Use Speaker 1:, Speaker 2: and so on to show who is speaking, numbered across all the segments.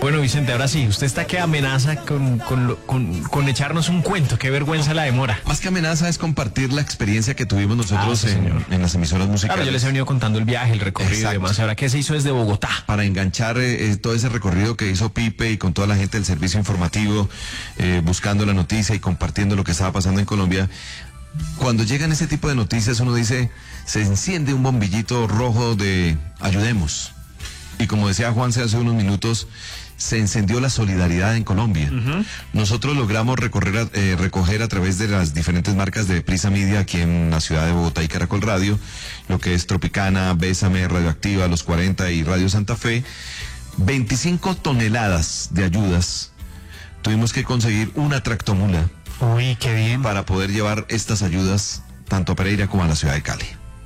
Speaker 1: Bueno, Vicente, ahora sí, usted está que amenaza con echarnos un cuento. Qué vergüenza la demora.
Speaker 2: Más que amenaza es compartir la experiencia que tuvimos nosotros
Speaker 1: sí,
Speaker 2: en las emisoras musicales.
Speaker 1: Claro, yo les he venido contando el viaje, el recorrido
Speaker 2: Exacto.
Speaker 1: y demás. Ahora, ¿qué se hizo desde Bogotá?
Speaker 2: Para enganchar todo ese recorrido que hizo Pipe y con toda la gente del servicio informativo, buscando la noticia y compartiendo lo que estaba pasando en Colombia. Cuando llegan ese tipo de noticias, uno dice, se enciende un bombillito rojo de ayudemos. Y como decía Juanse hace unos minutos, se encendió la solidaridad en Colombia. Nosotros logramos recoger a través de las diferentes marcas de Prisa Media aquí en la ciudad de Bogotá y Caracol Radio, lo que es Tropicana, Bésame, Radioactiva, Los 40 y Radio Santa Fe, 25 toneladas de ayudas. Tuvimos que conseguir una tractomula.
Speaker 3: Uy, qué bien.
Speaker 2: Para poder llevar estas ayudas tanto a Pereira como a la ciudad de Cali.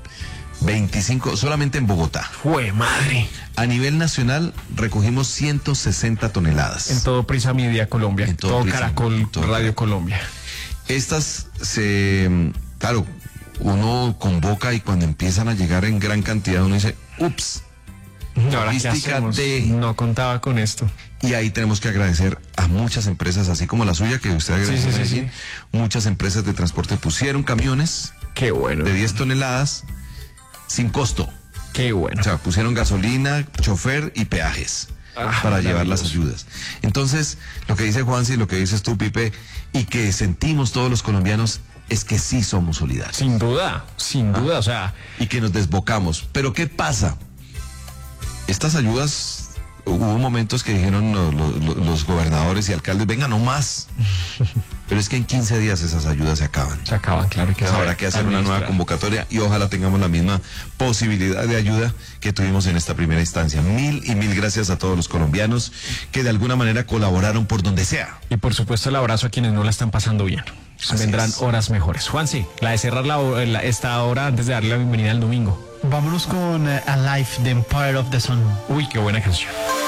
Speaker 2: 25 solamente en Bogotá.
Speaker 1: ¡Jue madre!
Speaker 2: A nivel nacional recogimos 160 toneladas.
Speaker 1: En todo Prisa Media Colombia, en todo
Speaker 2: Prisa,
Speaker 1: Caracol
Speaker 2: todo
Speaker 1: Radio
Speaker 2: Caracol.
Speaker 1: Colombia.
Speaker 2: Estas claro, uno convoca y cuando empiezan a llegar en gran cantidad uno dice, ups.
Speaker 1: Ahora, ¿qué hacemos? No contaba con esto.
Speaker 2: Y ahí tenemos que agradecer a muchas empresas, así como la suya, que usted agradece.
Speaker 1: Sí.
Speaker 2: Muchas empresas de transporte pusieron camiones.
Speaker 1: Qué bueno.
Speaker 2: De 10 toneladas sin costo.
Speaker 1: Qué bueno.
Speaker 2: O sea, pusieron gasolina, chofer y peajes para llevar las ayudas. Entonces, lo que dice Juanse y lo que dices tú, Pipe, y que sentimos todos los colombianos, es que sí somos solidarios.
Speaker 1: Sin duda, o sea.
Speaker 2: Y que nos desbocamos. Pero ¿qué pasa? Estas ayudas, hubo momentos que dijeron los gobernadores y alcaldes, venga, no más. Pero es que en 15 días esas ayudas se acaban.
Speaker 1: Se acaban, claro.
Speaker 2: Entonces habrá que hacer una nueva convocatoria y ojalá tengamos la misma posibilidad de ayuda que tuvimos en esta primera instancia. Mil y mil gracias a todos los colombianos que de alguna manera colaboraron por donde sea.
Speaker 1: Y por supuesto el abrazo a quienes no la están pasando bien. Vendrán horas mejores. Juanse, la de cerrar esta hora antes de darle la bienvenida al domingo.
Speaker 3: Vámonos con Alive, The Empire of the Sun.
Speaker 1: Uy, qué buena canción.